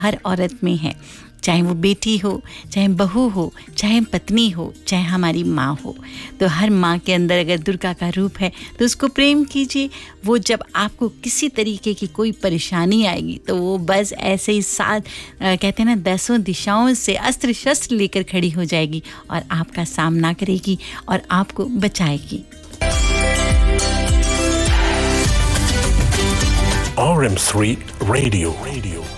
हर औरत में है, चाहे वो बेटी हो, चाहे बहू हो, चाहे पत्नी हो, चाहे हमारी माँ हो। तो हर माँ के अंदर अगर दुर्गा का रूप है तो उसको प्रेम कीजिए। वो जब आपको किसी तरीके की कोई परेशानी आएगी तो वो बस ऐसे ही साथ कहते हैं ना, 10 दिशाओं से अस्त्र शस्त्र लेकर खड़ी हो जाएगी और आपका सामना करेगी और आपको बचाएगी। RM3 Radio.